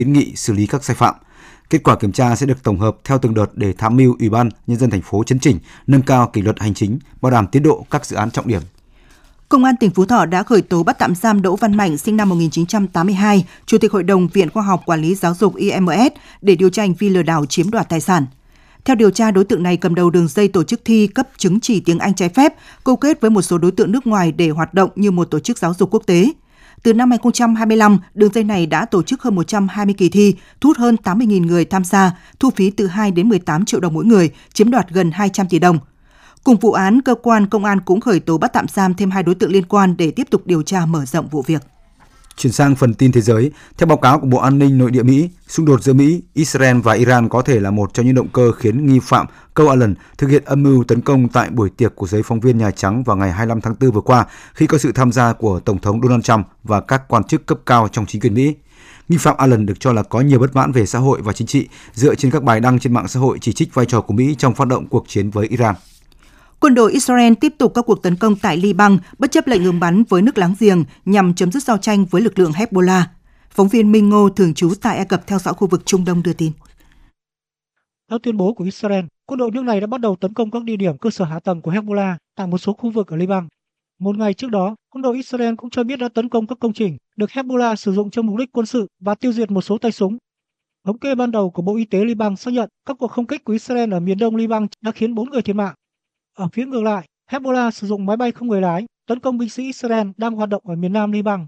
kiến nghị xử lý các sai phạm. Kết quả kiểm tra sẽ được tổng hợp theo từng đợt để tham mưu Ủy ban Nhân dân thành phố chấn chỉnh, nâng cao kỷ luật hành chính, bảo đảm tiến độ các dự án trọng điểm. Công an tỉnh Phú Thọ đã khởi tố bắt tạm giam Đỗ Văn Mạnh, sinh năm 1982, Chủ tịch Hội đồng Viện Khoa học Quản lý Giáo dục IMS để điều tra hành vi lừa đảo chiếm đoạt tài sản. Theo điều tra, đối tượng này cầm đầu đường dây tổ chức thi cấp chứng chỉ tiếng Anh trái phép, câu kết với một số đối tượng nước ngoài để hoạt động như một tổ chức giáo dục quốc tế. Từ năm 2025, đường dây này đã tổ chức hơn 120 kỳ thi, thu hút hơn 80.000 người tham gia, thu phí từ 2 đến 18 triệu đồng mỗi người, chiếm đoạt gần 200 tỷ đồng. Cùng vụ án, cơ quan công an cũng khởi tố bắt tạm giam thêm 2 đối tượng liên quan để tiếp tục điều tra mở rộng vụ việc. Chuyển sang phần tin thế giới, theo báo cáo của Bộ An ninh Nội địa Mỹ, xung đột giữa Mỹ, Israel và Iran có thể là một trong những động cơ khiến nghi phạm Joe Allen thực hiện âm mưu tấn công tại buổi tiệc của giới phóng viên Nhà Trắng vào ngày 25 tháng 4 vừa qua, khi có sự tham gia của Tổng thống Donald Trump và các quan chức cấp cao trong chính quyền Mỹ. Nghi phạm Allen được cho là có nhiều bất mãn về xã hội và chính trị dựa trên các bài đăng trên mạng xã hội chỉ trích vai trò của Mỹ trong phát động cuộc chiến với Iran. Quân đội Israel tiếp tục các cuộc tấn công tại Liban bất chấp lệnh ngừng bắn với nước láng giềng nhằm chấm dứt giao tranh với lực lượng Hezbollah. Phóng viên Minh Ngô thường trú tại Ai Cập theo dõi khu vực Trung Đông đưa tin. Theo tuyên bố của Israel, quân đội nước này đã bắt đầu tấn công các địa điểm cơ sở hạ tầng của Hezbollah tại một số khu vực ở Liban. Một ngày trước đó, quân đội Israel cũng cho biết đã tấn công các công trình được Hezbollah sử dụng cho mục đích quân sự và tiêu diệt một số tay súng. Thống kê ban đầu của Bộ Y tế Liban xác nhận các cuộc không kích của Israel ở miền đông Liban đã khiến 4 người thiệt mạng. Ở phía ngược lại, Hezbollah sử dụng máy bay không người lái tấn công binh sĩ Israel đang hoạt động ở miền nam Liban.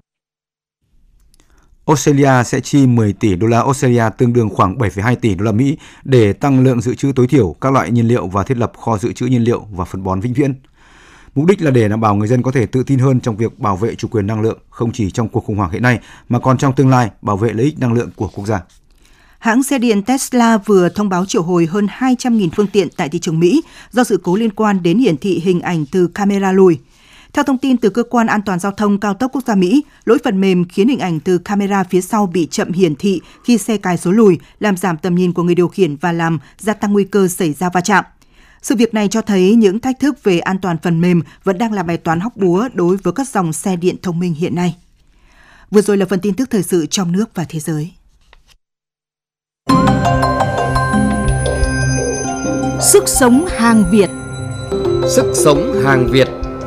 Australia sẽ chi 10 tỷ đô la Australia tương đương khoảng 7,2 tỷ đô la Mỹ để tăng lượng dự trữ tối thiểu các loại nhiên liệu và thiết lập kho dự trữ nhiên liệu và phân bón vĩnh viễn. Mục đích là để đảm bảo người dân có thể tự tin hơn trong việc bảo vệ chủ quyền năng lượng, không chỉ trong cuộc khủng hoảng hiện nay mà còn trong tương lai bảo vệ lợi ích năng lượng của quốc gia. Hãng xe điện Tesla vừa thông báo triệu hồi hơn 200.000 phương tiện tại thị trường Mỹ do sự cố liên quan đến hiển thị hình ảnh từ camera lùi. Theo thông tin từ Cơ quan An toàn Giao thông Cao tốc Quốc gia Mỹ, lỗi phần mềm khiến hình ảnh từ camera phía sau bị chậm hiển thị khi xe cài số lùi, làm giảm tầm nhìn của người điều khiển và làm gia tăng nguy cơ xảy ra va chạm. Sự việc này cho thấy những thách thức về an toàn phần mềm vẫn đang là bài toán hóc búa đối với các dòng xe điện thông minh hiện nay. Vừa rồi là phần tin tức thời sự trong nước và thế giới. Sức sống hàng Việt. Sức sống hàng Việt.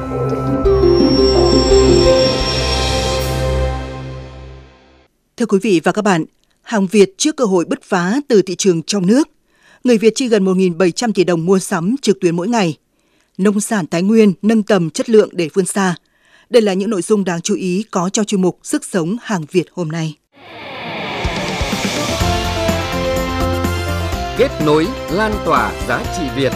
Thưa quý vị và các bạn, hàng Việt trước cơ hội bứt phá từ thị trường trong nước. Người Việt chi gần 1.700 tỷ đồng mua sắm trực tuyến mỗi ngày. Nông sản Thái Nguyên nâng tầm chất lượng để vươn xa. Đây là những nội dung đáng chú ý có trong chuyên mục Sức sống hàng Việt hôm nay. Kết nối, lan tỏa giá trị Việt.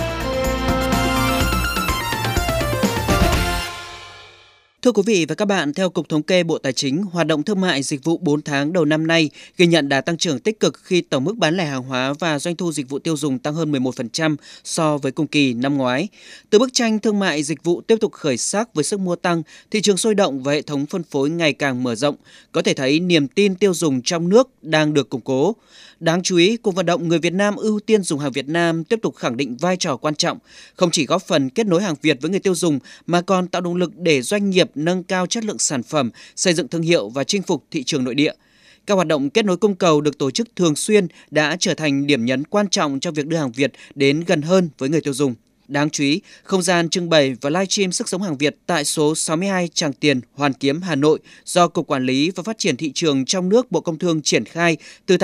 Thưa quý vị và các bạn, theo Cục Thống kê Bộ Tài chính, hoạt động thương mại dịch vụ 4 tháng đầu năm nay ghi nhận đà tăng trưởng tích cực khi tổng mức bán lẻ hàng hóa và doanh thu dịch vụ tiêu dùng tăng hơn 11% so với cùng kỳ năm ngoái. Từ bức tranh thương mại dịch vụ tiếp tục khởi sắc với sức mua tăng, thị trường sôi động và hệ thống phân phối ngày càng mở rộng, có thể thấy niềm tin tiêu dùng trong nước đang được củng cố. Đáng chú ý, cuộc vận động người Việt Nam ưu tiên dùng hàng Việt Nam tiếp tục khẳng định vai trò quan trọng, không chỉ góp phần kết nối hàng Việt với người tiêu dùng mà còn tạo động lực để doanh nghiệp nâng cao chất lượng sản phẩm, xây dựng thương hiệu và chinh phục thị trường nội địa. Các hoạt động kết nối cung cầu được tổ chức thường xuyên đã trở thành điểm nhấn quan trọng trong việc đưa hàng Việt đến gần hơn với người tiêu dùng. Đáng chú ý, không gian trưng bày và livestream sức sống hàng Việt tại số 62 Tràng Tiền, Hoàn Kiếm, Hà Nội do Cục Quản lý và Phát triển Thị trường trong nước Bộ Công Thương triển khai từ